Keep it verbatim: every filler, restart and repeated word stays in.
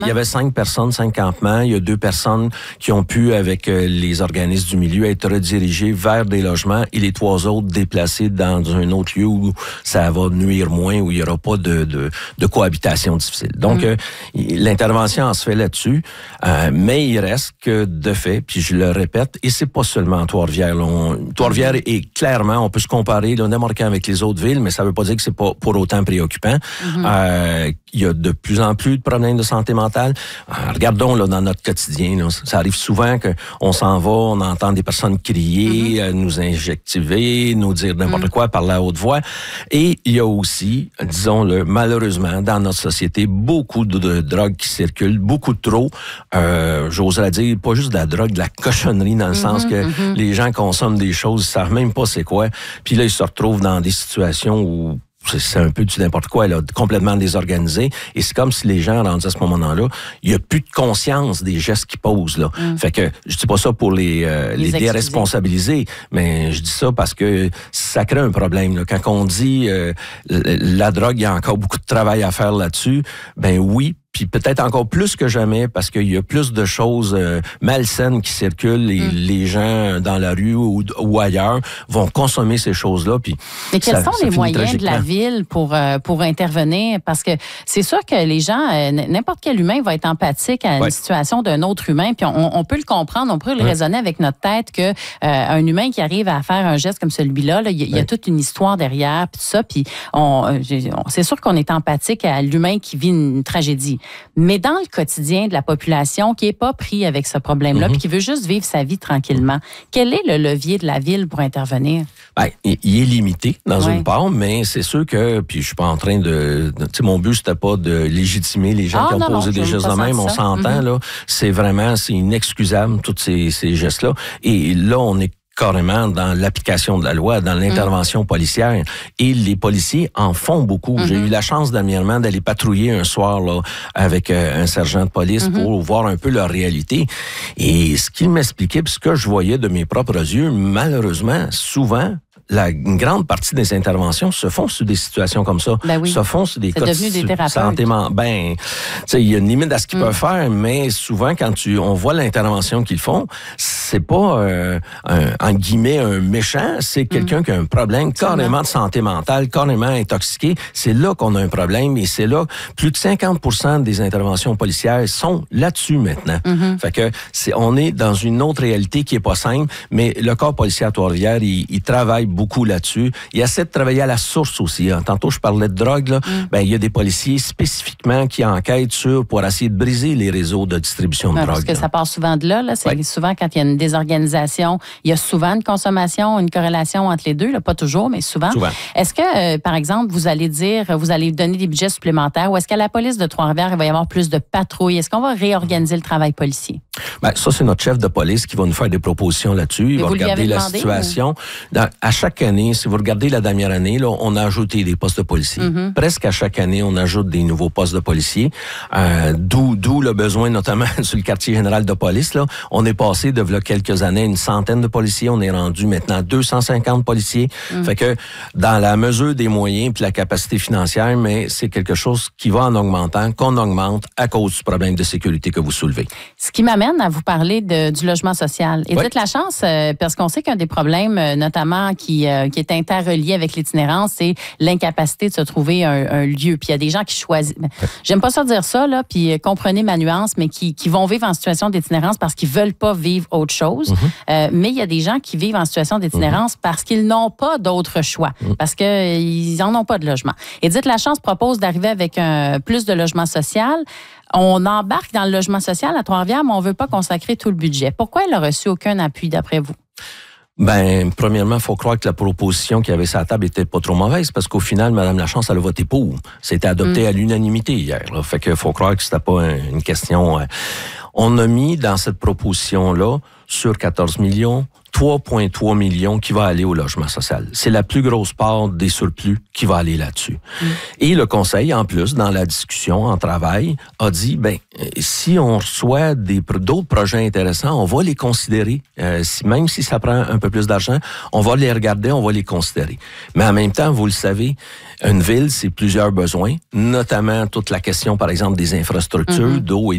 il y avait cinq personnes, cinq campements. Il y a deux personnes qui ont pu, avec euh, les organismes du milieu, être redirigées vers des logements et les trois autres déplacés dans un autre lieu où ça va nuire moins, où il n'y aura pas de, de, de cohabitation difficile. Donc, mmh. euh, l'intervention en se fait là-dessus, euh, mais il reste que, de fait, puis je le répète, et c'est pas seulement Trois-Rivières. On, Trois-Rivières mmh. est clairement, on peut se comparer, là, n'importe quand avec les autres villes, mais ça veut pas dire que c'est pas pour autant préoccupant. Mm-hmm. Euh, il y a de plus en plus de problèmes de santé mentale. Euh, regardons là, dans notre quotidien, là, ça arrive souvent qu'on s'en va, on entend des personnes crier, mm-hmm. euh, nous injectiver, nous dire n'importe mm-hmm. quoi par la haute voix. Et il y a aussi, disons-le, malheureusement, dans notre société, beaucoup de, de drogues qui circulent, beaucoup de trop. Euh, j'oserais dire, pas juste de la drogue, de la cochonnerie, dans le mm-hmm. sens que mm-hmm. les gens consomment des choses, ils savent même pas c'est quoi. Puis là, ils se retrouvent dans des situations où c'est un peu du n'importe quoi, là, complètement désorganisé. Et c'est comme si les gens, rendus à ce moment-là, il n'y a plus de conscience des gestes qu'ils posent, là. Mm. Fait que, je dis pas ça pour les, euh, les, les déresponsabiliser, mais je dis ça parce que ça crée un problème, là. Quand on dit, euh, la drogue, il y a encore beaucoup de travail à faire là-dessus, ben oui, puis peut-être encore plus que jamais parce qu'il y a plus de choses euh, malsaines qui circulent et mm. les gens dans la rue ou, ou ailleurs vont consommer ces choses-là. Puis mais quels ça, sont ça les moyens de la ville pour euh, pour intervenir? Parce que c'est sûr que les gens, euh, n'importe quel humain va être empathique à une ouais. situation d'un autre humain, puis on, on peut le comprendre, on peut le ouais. raisonner avec notre tête que euh, un humain qui arrive à faire un geste comme celui-là, il y, ouais. y a toute une histoire derrière, puis tout ça, puis on, on, c'est sûr qu'on est empathique à l'humain qui vit une tragédie. Mais dans le quotidien de la population qui n'est pas pris avec ce problème-là, mm-hmm. puis qui veut juste vivre sa vie tranquillement, quel est le levier de la ville pour intervenir? Ben, il est limité dans ouais. une part, mais c'est sûr que, puis je suis pas en train de, de tu sais, mon but c'était pas de légitimer les gens ah, qui ont non, posé non, des gestes de même, on s'entend mm-hmm. là, c'est vraiment, c'est inexcusable tous ces, ces gestes-là, et là on est carrément dans l'application de la loi, dans l'intervention mmh. policière. Et les policiers en font beaucoup. Mmh. J'ai eu la chance dernièrement d'aller patrouiller un soir là avec euh, un sergent de police mmh. pour voir un peu leur réalité. Et ce qu'il m'expliquait, puis ce que je voyais de mes propres yeux, malheureusement, souvent, la une grande partie des interventions se font sur des situations comme ça. Ben oui. Se font sur des c'est cas devenu des thérapeutes. Santé mentale. Ben, tu sais, il y a une limite à ce qu'ils mm. peuvent faire, mais souvent quand tu on voit l'intervention qu'ils font, c'est pas euh, un, en guillemets un méchant, c'est quelqu'un mm. qui a un problème carrément de santé mentale, carrément intoxiqué. C'est là qu'on a un problème et c'est là plus de cinquante pour cent des interventions policières sont là-dessus maintenant. Mm-hmm. Fait que c'est on est dans une autre réalité qui est pas simple, mais le corps policier à Trois-Rivières, il, il travaille beaucoup là-dessus. Il essaie de travailler à la source aussi. Hein. Tantôt, je parlais de drogue. Là. Mm. Ben, il y a des policiers spécifiquement qui enquêtent sur pour essayer de briser les réseaux de distribution de ouais, drogue. Parce que là. ça part souvent de là. là. C'est ouais. souvent quand il y a une désorganisation, il y a souvent une consommation, une corrélation entre les deux. Là. Pas toujours, mais souvent. souvent. Est-ce que, euh, par exemple, vous allez dire, vous allez donner des budgets supplémentaires ou est-ce qu'à la police de Trois-Rivières, il va y avoir plus de patrouilles? Est-ce qu'on va réorganiser le travail policier? Ben, ça, c'est notre chef de police qui va nous faire des propositions là-dessus. Il mais va regarder la demandé, situation. Ou... Dans, à chaque année, si vous regardez la dernière année, là, on a ajouté des postes de policiers. Mm-hmm. Presque à chaque année, on ajoute des nouveaux postes de policiers. Euh, d'où, d'où le besoin, notamment sur le quartier général de police. Là, on est passé de là, quelques années à une centaine de policiers. On est rendu maintenant à deux cent cinquante policiers. Mm-hmm. Fait que dans la mesure des moyens puis la capacité financière, mais c'est quelque chose qui va en augmentant, qu'on augmente à cause du problème de sécurité que vous soulevez. Ce qui m'amène à vous parler de, du logement social. Et oui. dites la chance, euh, parce qu'on sait qu'un des problèmes, euh, notamment qui, euh, qui est interrelié avec l'itinérance, c'est l'incapacité de se trouver un, un lieu. Puis il y a des gens qui choisissent... J'aime pas ça dire ça, là, puis comprenez ma nuance, mais qui, qui vont vivre en situation d'itinérance parce qu'ils veulent pas vivre autre chose. Mm-hmm. Euh, mais il y a des gens qui vivent en situation d'itinérance mm-hmm. parce qu'ils n'ont pas d'autre choix, mm-hmm. parce qu'ils n'en ont pas de logement. Et dites la chance propose d'arriver avec un, plus de logement social. On embarque dans le logement social à Trois-Rivières, mais on ne veut pas consacrer tout le budget. Pourquoi elle n'a reçu aucun appui, d'après vous? Ben, premièrement, il faut croire que la proposition qu'il y avait sur la table était pas trop mauvaise, parce qu'au final, Mme Lachance, elle a voté pour. C'était adopté mmh. à l'unanimité hier. Là. Fait qu'il faut croire que c'était pas un, une question... Euh... On a mis dans cette proposition-là, sur quatorze millions, trois virgule trois millions qui va aller au logement social. C'est la plus grosse part des surplus qui va aller là-dessus. Mm. Et le Conseil, en plus, dans la discussion en travail, a dit, ben, si on reçoit des, d'autres projets intéressants, on va les considérer. Euh, si, même si ça prend un peu plus d'argent, on va les regarder, on va les considérer. Mais en même temps, vous le savez, une ville, c'est plusieurs besoins, notamment toute la question, par exemple, des infrastructures, mm-hmm. d'eau et